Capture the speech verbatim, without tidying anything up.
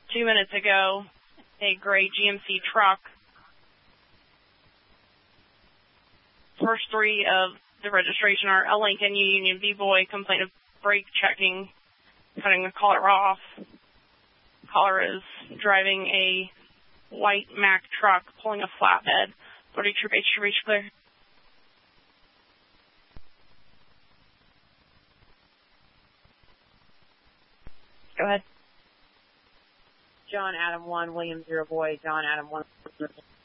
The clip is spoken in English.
two minutes ago, a gray G M C truck. First three of the registration are a Lincoln Union V-Boy, complaint of brake checking, cutting the caller off. Caller is driving a white Mack truck, pulling a flatbed. forty Troop H to reach clear. Go ahead. John Adam one, William zero boy, John Adam one.